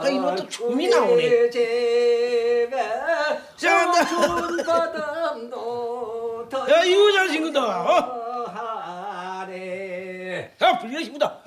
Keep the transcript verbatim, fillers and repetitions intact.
이거 또 춤이 나오네. 야 이거 잘생긴다. 어? 야 불리시보다.